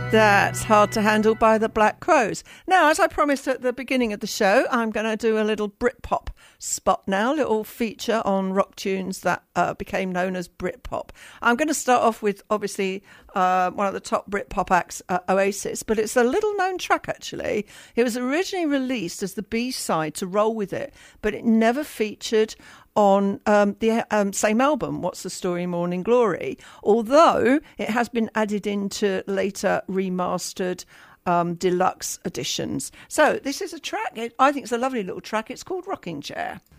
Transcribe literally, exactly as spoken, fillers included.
That's Hard to Handle by the Black Crowes. Now, as I promised at the beginning of the show, I'm going to do a little Britpop spot now, little feature on rock tunes that uh, became known as Britpop. I'm going to start off with, obviously, uh, one of the top Britpop acts, uh, Oasis, but it's a little-known track, actually. It was originally released as the B-side to Roll With It, but it never featured on um, the um, same album, What's the Story, Morning Glory, although it has been added into later remastered um, deluxe editions. So this is a track, it, I think it's a lovely little track, it's called Rocking Chair.